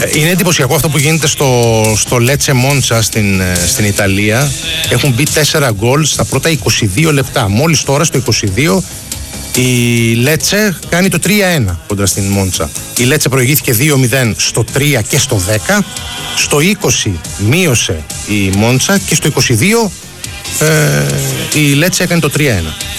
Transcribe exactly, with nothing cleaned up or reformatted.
Είναι εντυπωσιακό αυτό που γίνεται στο, στο Lecce Monza στην, στην Ιταλία. Έχουν μπει τέσσερα γκολ στα πρώτα είκοσι δύο λεπτά. Μόλις τώρα στο είκοσι δύο η Lecce κάνει το τρία ένα κοντρα στην Μόντσα. Η Lecce προηγήθηκε δύο μηδέν στο τρία και στο δέκα. Στο είκοσι μείωσε η Μόντσα και στο είκοσι δύο ε, η Lecce έκανε το τρία ένα.